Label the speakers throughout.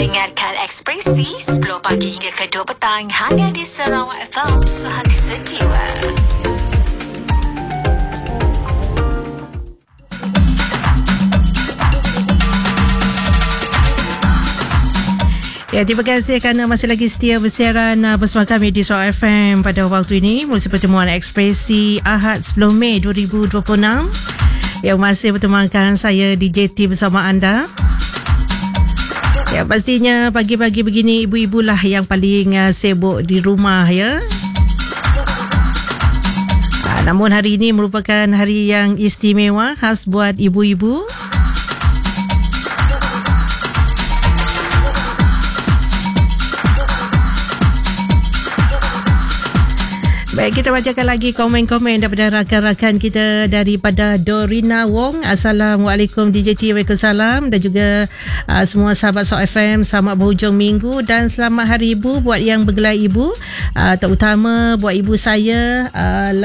Speaker 1: Dengarkan Ekspresi 10 pagi hingga ke 2 petang hanya di Sarawak FM, sehati sejiwa.
Speaker 2: Ya, terima kasih kerana masih lagi setia bersiaran bersama kami di Sarawak FM pada waktu ini. Melalui pertemuan Ekspresi Ahad 10 Mei 2026 yang masih bertemankan saya DJ T bersama anda. Ya, pastinya pagi-pagi begini ibu-ibu lah yang paling sibuk di rumah ya. Namun hari ini merupakan hari yang istimewa khas buat ibu-ibu. Baik, kita bacakan lagi komen-komen daripada rakan-rakan kita daripada Dorina Wong. Assalamualaikum DJ T, Waalaikumsalam, dan juga semua sahabat Sarawak FM, selamat berhujung minggu dan selamat hari ibu buat yang bergelar ibu, terutama buat ibu saya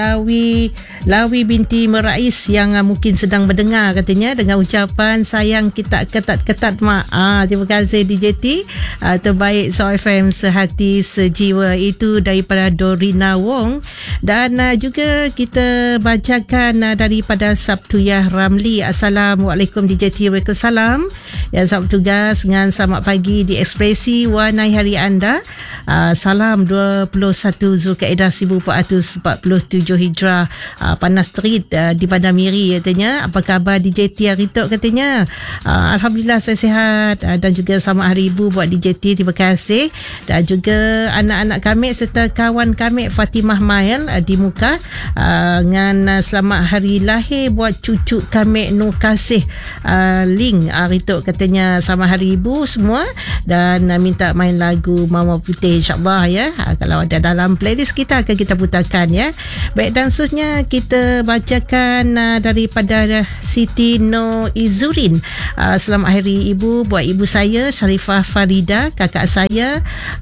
Speaker 2: Lawi binti Merais yang mungkin sedang mendengar katanya, dengan ucapan sayang kita ketat-ketat mak. Terima kasih DJ T, terbaik Sarawak FM sehati sejiwa. Itu daripada Dorina Wong. Dan juga kita bacakan daripada Sabtuyah Ramli. Assalamualaikum DJ T, Waalaikumsalam. Ya, selamat bertugas dengan selamat pagi di Ekspresi, warnai hari anda. Salam 21 Zulkaidah 1447 Hijrah. Panas terit di Bandar Miri katanya. Apa khabar DJ T hari tu katanya? Alhamdulillah saya sihat, dan juga selamat hari ibu buat DJ T. Terima kasih. Dan juga anak-anak kami serta kawan kami Fatimah Mael di Muka, dengan selamat hari lahir buat cucu kami Nur Kasih Ling hari tu katanya. Selamat hari ibu semua, dan minta main lagu Mama Putih insyaAllah ya. Kalau ada dalam playlist kita akan kita putarkan ya. Baik, dan seterusnya kita bacakan daripada Siti No Izurin. Selamat hari ibu buat ibu saya Sharifah Farida, kakak saya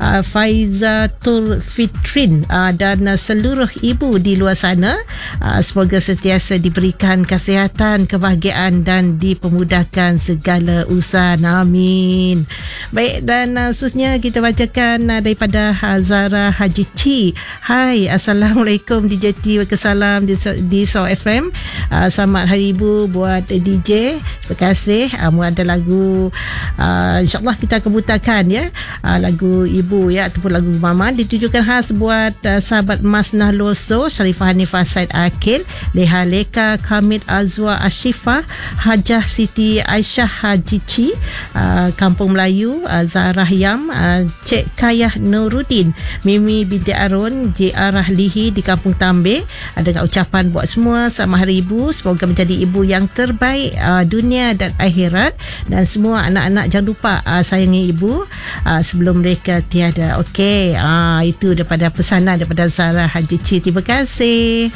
Speaker 2: Faizatul Fitrin, dan seluruh ibu di luar sana. Semoga sentiasa diberikan kesihatan, kebahagiaan dan dipermudahkan segala usaha. Amin. Baik, dan seterusnya kita bacakan daripada Zara Haji Ci. Hai, Assalamualaikum DJ T, Waalaikumsalam di Sarawak FM. Selamat hari ibu buat DJ. Terima kasih. Ada lagu insyaAllah kita akan putarkan ya, lagu ibu ya, ataupun lagu mama, ditujukan khas buat sahabat Mas Nahloso, Sharifah Hanifah Said Akil, Leha Leka Kamid Azwa Ashifah, Hajah Siti Aisyah Haji Ci, Kampung Melayu, Zahra Yam, Cik Kayah Nuruddin, Mimi binti Arun, J.R. Lihi di Kampung Tambeh. Dengan ucapan buat semua selamat hari ibu, semoga menjadi ibu yang terbaik dunia dan akhirat, dan semua anak-anak jangan lupa sayangi ibu sebelum mereka tiada. Okey, itu daripada pesanan daripada Zahra Haji Ci. Terima kasih.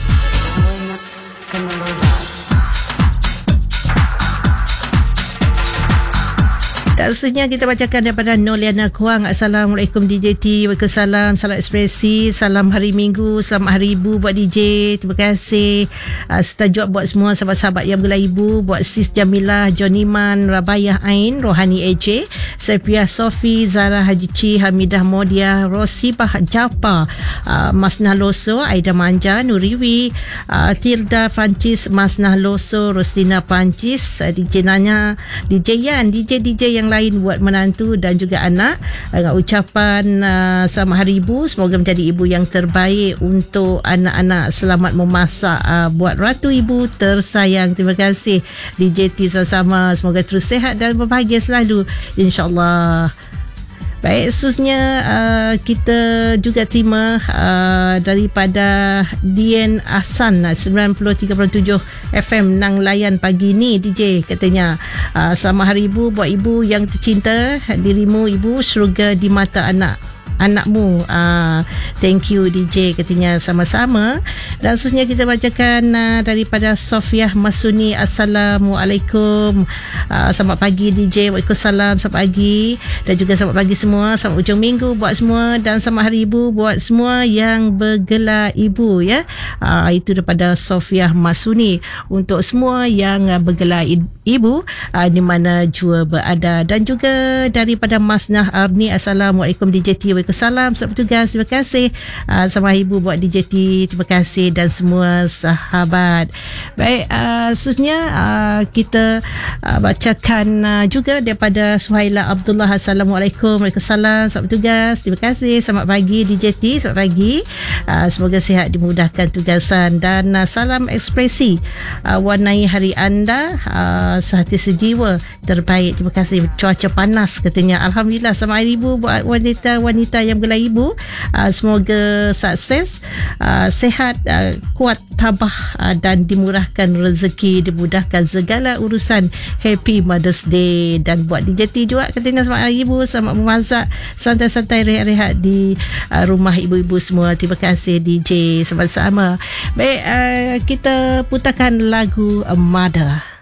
Speaker 2: Dan seterusnya kita bacakan daripada Noliana Kuang. Assalamualaikum DJ T, Waalaikumsalam, salam Ekspresi, salam hari Minggu, selamat hari ibu buat DJ. Terima kasih. Serta juga buat semua sahabat-sahabat yang bergelar ibu, buat Sis Jamilah, Joniman, Rabayah Ain, Rohani AJ, Saifiyah Sofi, Zara Haji Ci, Hamidah Modia, Rosibah Japa, Mas Nahloso, Aida Manja, Nuriwi, Tilda Francis, Mas Nahloso, Roslina Francis, DJ Nanya, DJ Yan, DJ yang lain buat menantu dan juga anak, dengan ucapan selamat hari ibu, semoga menjadi ibu yang terbaik untuk anak-anak, selamat memasak buat ratu ibu tersayang. Terima kasih DJ T, sama-sama, semoga terus sihat dan berbahagia selalu insyaAllah. Baik, seterusnya kita juga terima daripada Dian Ahsan 93.7 FM Nang Layan pagi ni DJ katanya. Selamat hari ibu buat ibu yang tercinta, dirimu ibu syurga di mata anakmu. Thank you DJ katanya, sama-sama. Dan seterusnya kita bacakan daripada Sofiah Masuni. Assalamualaikum, selamat pagi DJ. Waalaikumsalam, selamat pagi, dan juga selamat pagi semua, selamat ujung minggu buat semua, dan selamat hari ibu buat semua yang bergelar ibu ya. Itu daripada Sofiah Masuni untuk semua yang bergelar ibu di mana jua berada. Dan juga daripada Masnah Arni, Assalamualaikum DJT. Waalaikumsalam. Selamat bertugas. Terima kasih sama ibu buat DJT. Terima kasih dan semua sahabat. Baik, seterusnya kita bacakan juga daripada Suhaila Abdullah. Assalamualaikum. Waalaikumsalam. Selamat bertugas. Terima kasih. Selamat pagi DJT. Selamat pagi. Semoga sihat, dimudahkan tugasan dan salam ekspresi. Warnai hari anda sehati sejiwa, terbaik. Terima kasih. Cuaca panas katanya. Alhamdulillah. Selamat hari ibu buat wanita-wanita yang bergelar ibu. Semoga sukses, sehat, kuat, tabah dan dimurahkan rezeki, dimudahkan segala urusan. Happy Mother's Day. Dan buat DJT juga katanya selamat hari ibu, selamat memasak, santai-santai rehat-rehat di rumah ibu-ibu semua. Terima kasih DJ, sama-sama. Baik, kita putarkan lagu Mother.